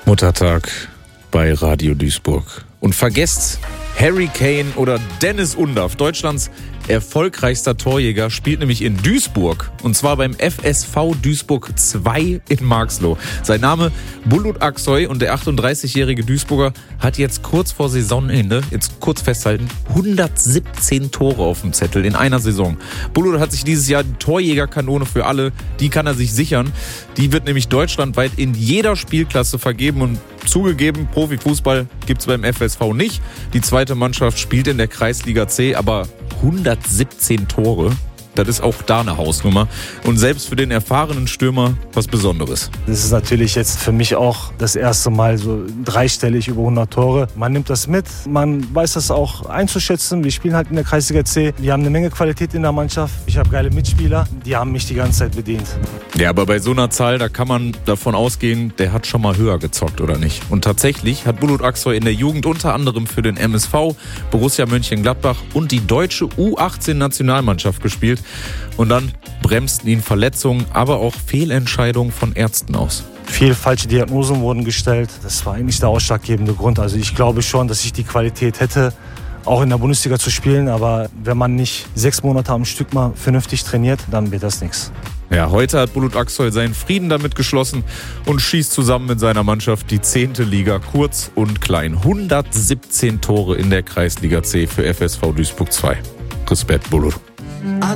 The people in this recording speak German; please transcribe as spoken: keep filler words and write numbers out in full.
Muttertag bei Radio Duisburg. Und vergesst, Harry Kane oder Dennis Undaff, Deutschlands erfolgreichster Torjäger, spielt nämlich in Duisburg. Und zwar beim F S V Duisburg zwei in Marxloh. Sein Name Bulut Aksoy und der achtunddreißigjährige Duisburger hat jetzt kurz vor Saisonende, jetzt kurz festhalten, hundertsiebzehn Tore auf dem Zettel in einer Saison. Bulut hat sich dieses Jahr die Torjägerkanone für alle, die kann er sich sichern. Die wird nämlich deutschlandweit in jeder Spielklasse vergeben und zugegeben, Profifußball gibt's beim F S V nicht. Die zweite Mannschaft spielt in der Kreisliga C, aber hundertsiebzehn Tore, das ist auch da eine Hausnummer. Und selbst für den erfahrenen Stürmer was Besonderes. Das ist natürlich jetzt für mich auch das erste Mal so dreistellig über hundert Tore. Man nimmt das mit, man weiß das auch einzuschätzen. Wir spielen halt in der Kreisliga C. Wir haben eine Menge Qualität in der Mannschaft. Ich habe geile Mitspieler, die haben mich die ganze Zeit bedient. Ja, aber bei so einer Zahl, da kann man davon ausgehen, der hat schon mal höher gezockt, oder nicht? Und tatsächlich hat Bulut Aksoy in der Jugend unter anderem für den M S V, Borussia Mönchengladbach und die deutsche U achtzehn-Nationalmannschaft gespielt. Und dann bremsten ihn Verletzungen, aber auch Fehlentscheidungen von Ärzten aus. Viele falsche Diagnosen wurden gestellt. Das war eigentlich der ausschlaggebende Grund. Also ich glaube schon, dass ich die Qualität hätte, auch in der Bundesliga zu spielen. Aber wenn man nicht sechs Monate am Stück mal vernünftig trainiert, dann wird das nichts. Ja, heute hat Bulut Aksoy seinen Frieden damit geschlossen und schießt zusammen mit seiner Mannschaft die zehnte Liga kurz und klein. hundertsiebzehn Tore in der Kreisliga C für F S V Duisburg zwei. Respekt, Bulut.